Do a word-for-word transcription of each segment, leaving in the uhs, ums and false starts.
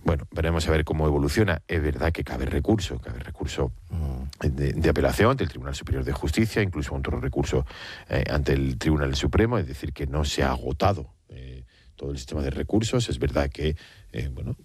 Bueno, veremos a ver cómo evoluciona. Es verdad que cabe recurso, cabe recurso de, de apelación ante el Tribunal Superior de Justicia, incluso otro recurso eh, ante el Tribunal Supremo, es decir, que no se ha agotado eh, todo el sistema de recursos. Es verdad que, eh, bueno,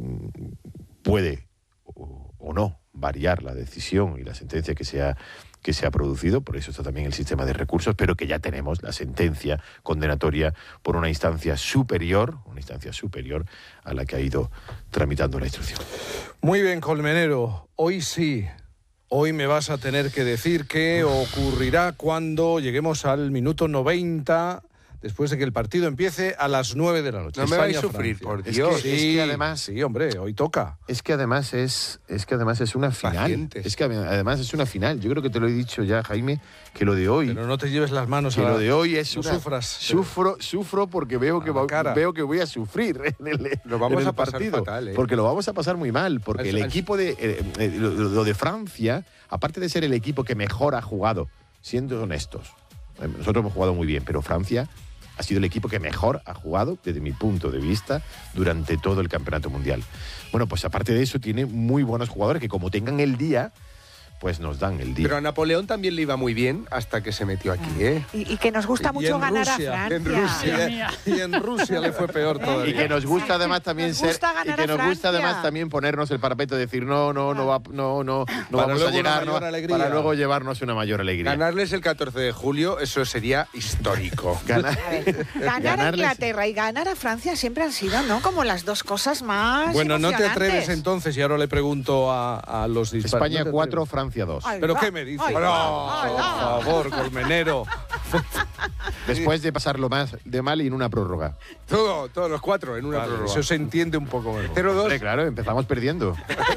puede o, o no variar la decisión y la sentencia que se ha que se ha producido, por eso está también el sistema de recursos, pero que ya tenemos la sentencia condenatoria por una instancia superior, una instancia superior a la que ha ido tramitando la instrucción. Muy bien, Colmenero, hoy sí, hoy me vas a tener que decir qué ocurrirá cuando lleguemos al minuto noventa, después de que el partido empiece a las nueve de la noche. No me vais a sufrir, por Dios. Es que, es que además, sí, hombre, hoy toca. Es que además es, es que además es una final. Pacientes. Es que además es una final. Yo creo que te lo he dicho ya, Jaime, que lo de hoy. Pero no te lleves las manos que a la... lo de hoy es no una... sufras. Sufro, sufro porque veo que, va, veo que voy a sufrir en el, lo vamos en el a pasar partido. Fatal, ¿eh? Porque lo vamos a pasar muy mal. Porque al, el al... equipo de... Eh, eh, lo, lo de Francia, aparte de ser el equipo que mejor ha jugado, siendo honestos, eh, nosotros hemos jugado muy bien, pero Francia ha sido el equipo que mejor ha jugado, desde mi punto de vista, durante todo el campeonato mundial. Bueno, pues aparte de eso, tiene muy buenos jugadores que como tengan el día, pues nos dan el día. Pero a Napoleón también le iba muy bien hasta que se metió aquí, ¿eh? Y, y que nos gusta mucho ganar Rusia, a Francia. En Rusia. Y en Rusia le fue peor todavía. Y que nos gusta además también ser y que nos gusta además también ponernos el parapeto y decir no, no, no va, no, no, no vamos a llegar, no, para luego llevarnos una mayor alegría. Ganarles el catorce de julio, eso sería histórico. Ganar, ganar Ganarles... a Inglaterra y ganar a Francia siempre han sido, ¿no? Como las dos cosas más Bueno, no te atreves entonces, y ahora le pregunto a, a los disparos. España cuatro, Francia dos. ¿Pero qué me dices? Ay, no, ay, por ay, favor, Colmenero. Después de pasarlo más de mal y en una prórroga. Todo, todos los cuatro en una Vale, prórroga. Eso se entiende un poco mejor. cero dos. Claro, empezamos perdiendo.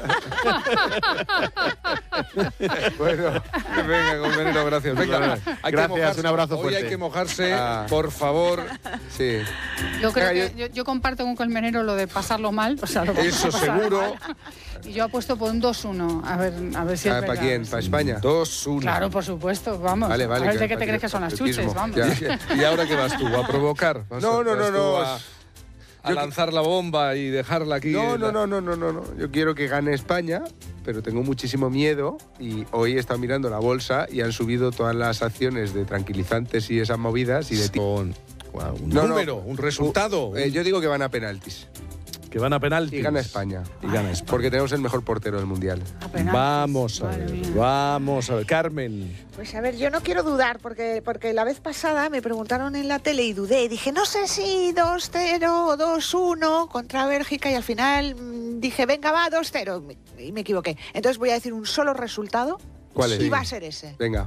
Bueno, venga, Colmenero, gracias. Venga, hay gracias, que mojarse. Un abrazo fuerte. Hoy hay que mojarse, Ah. por favor. Sí. Yo creo Venga, que yo, yo comparto con Colmenero lo de pasarlo mal. O sea, lo vamos Eso a pasar seguro. mal. Y yo apuesto por un dos uno. A ver, a ver si es ¿Para verdad. quién? ¿Para España? dos uno. Claro, por supuesto, vamos. Vale, vale, a ver que- de qué te que- crees que son las patriotismo. chuches, vamos. Ya. ¿Y ahora qué vas tú? ¿A provocar? ¿Vas No, a- no, vas no, tú no. A, a Yo- lanzar la bomba y dejarla aquí. No, en no, la- no, no, no, no, no. Yo quiero que gane España, pero tengo muchísimo miedo y hoy he estado mirando la bolsa y han subido todas las acciones de tranquilizantes y esas movidas y de ti- Con wow, un No, no. número, un resultado. Eh, yo digo que van a penaltis que van a penaltis. y gana España. Y gana España. Porque tenemos el mejor portero del mundial. Apenas. Vamos a Madre ver, mía. vamos a ver. Carmen. Pues a ver, yo no quiero dudar, porque, porque la vez pasada me preguntaron en la tele y dudé. Dije, no sé si dos cero o dos uno contra Bélgica, y al final mmm, dije, venga, va, dos cero. Y me equivoqué. Entonces voy a decir un solo resultado. ¿Cuál es? Y va a ser ese. Venga.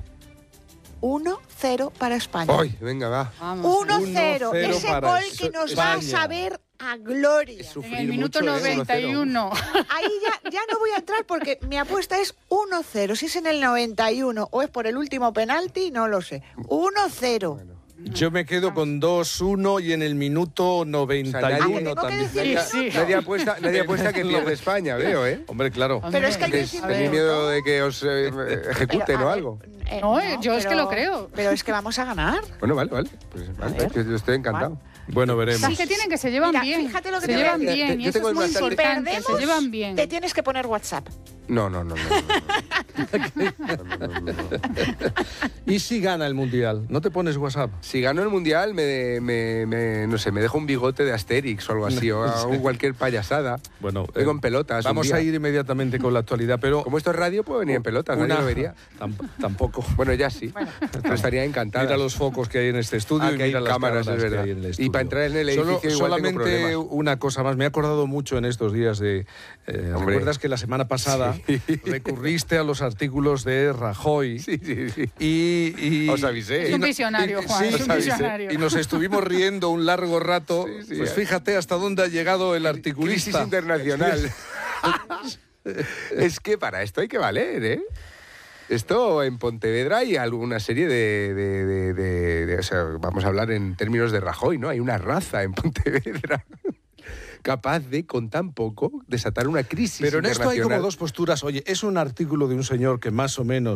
uno cero para España. ¡Ay! Venga, va. Vamos. uno cero. uno cero Ese para gol que nos va a España. saber a gloria. En el minuto mucho, ¿eh? noventa y uno. Ahí ya, ya no voy a entrar porque mi apuesta es uno cero. Si es en el noventa y uno o es por el último penalti, no lo sé. uno cero. Yo me quedo con dos uno y en el minuto noventa y O sea, nadie- uno Ah, tengo que también. decir- Nadie, sí. nadie apuesta, nadie apuesta que pierde España, veo, ¿eh? Hombre, claro. Pero es que hay que Que decir... tenéis miedo de que os eh, ejecuten Pero, a o ver, algo. eh, No, yo es que lo creo. Pero es que vamos a ganar. Bueno, vale, vale. Pues vale, ver. que yo estoy encantado. Bueno, veremos. Sí que tienen que se llevan Mira, bien. fíjate lo que se te voy a llevan decir. bien. Yo Y eso tengo es muy bastante- importante. Perdemos, Se llevan bien. te tienes que poner WhatsApp. No, no, no, no. no, no, no, no, no. ¿Y si gana el Mundial? ¿No te pones WhatsApp? Si gano el mundial, me, me, me- no sé, me dejo un bigote de Asterix o algo así, o hago cualquier payasada. Bueno, Vengo eh, en pelotas. un Vamos día. a ir inmediatamente con la actualidad, pero... Como esto es radio, puedo venir en pelotas, nadie una- lo vería. Tamp- tampoco. Bueno, ya sí. Pero estaría encantado. Mira los focos que hay en este estudio Ah, y que hay mira las cámaras, es cámaras que verdad. hay en el Y estudio. para entrar en el edificio Solo- igual tengo solamente problemas. una cosa más. Me he acordado mucho en estos días de... eh, Hombre. ¿Recuerdas que la semana pasada Sí. recurriste a los artículos de Rajoy? Sí, sí, sí. Y, y- Os avisé. Es un visionario, Juan, sí, es un os avisé. visionario. Y nos estuvimos riendo un largo rato. Sí, sí, pues eh. fíjate hasta dónde ha llegado el Crisis articulista. internacional. Es que para esto hay que valer, ¿eh? Esto en Pontevedra hay alguna serie de, de, de- de- de- o sea, vamos a hablar en términos de Rajoy, ¿no? Hay una raza en Pontevedra capaz de, con tan poco, desatar una crisis Pero en esto hay como internacional. dos posturas. Oye, es un artículo de un señor que más o menos